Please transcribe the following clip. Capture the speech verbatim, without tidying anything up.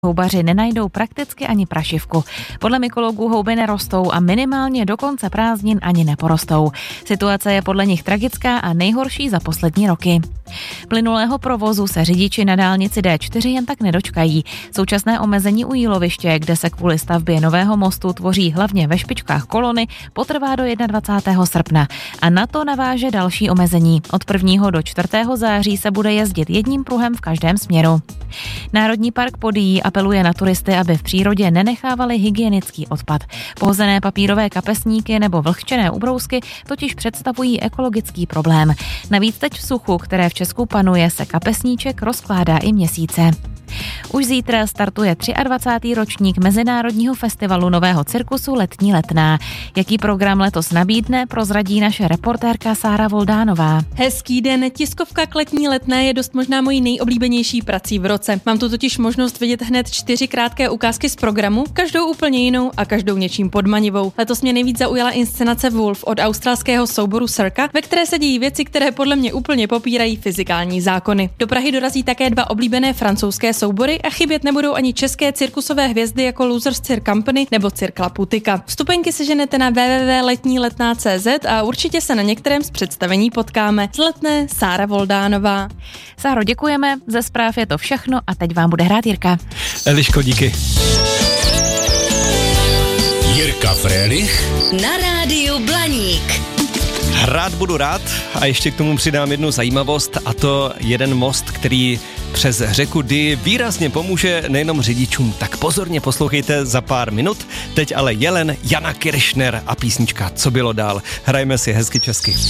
Houbaři nenajdou prakticky ani prašivku. Podle mykologů houby nerostou a minimálně do konce prázdnin ani neporostou. Situace je podle nich tragická a nejhorší za poslední roky. Plynulého provozu se řidiči na dálnici D čtyři jen tak nedočkají. Současné omezení u Jíloviště, kde se kvůli stavbě nového mostu tvoří hlavně ve špičkách kolony, potrvá do dvacátého prvního srpna. A na to naváže další omezení. Od prvního do čtvrtého září se bude jezdit jedním pruhem v každém směru. Národní park Podyjí apeluje na turisty, aby v přírodě nenechávali hygienický odpad. Pohozené papírové kapesníky nebo vlhčené ubrousky totiž představují ekologický problém. Navíc teď v suchu, které v Česku panuje, se kapesníček rozkládá i měsíce. Už zítra startuje dvacátý třetí ročník Mezinárodního festivalu nového cirkusu Letní letná. Jaký program letos nabídne, prozradí naše reportérka Sára Voldánová. Hezký den, tiskovka k Letní letné je dost možná mojí nejoblíbenější prací v roce. Mám tu totiž možnost vidět hned čtyři krátké ukázky z programu, každou úplně jinou a každou něčím podmanivou. Letos mě nejvíc zaujala inscenace Wolf od australského souboru Circa, ve které se dějí věci, které podle mě úplně popírají fyzikální zákony. Do Prahy dorazí také dva oblíbené francouzské soubory a chybět nebudou ani české cirkusové hvězdy jako Losers Cirque Company nebo Cirque La Putika. Vstupenky seženete na w w w tečka letní letná tečka c z a určitě se na některém z představení potkáme. Z Letné Sára Voldánová. Sáro, děkujeme, ze zpráv je to všechno a teď vám bude hrát Jirka. Eliško, díky. Jirka Frélich na rádiu Blaník. Hrát budu rád a ještě k tomu přidám jednu zajímavost, a to jeden most, který přes řeku Dyji výrazně pomůže nejenom řidičům. Tak pozorně poslouchejte za pár minut. Teď ale Jelen, Jana Kiršner a písnička Co bylo dál. Hrajme si hezky česky.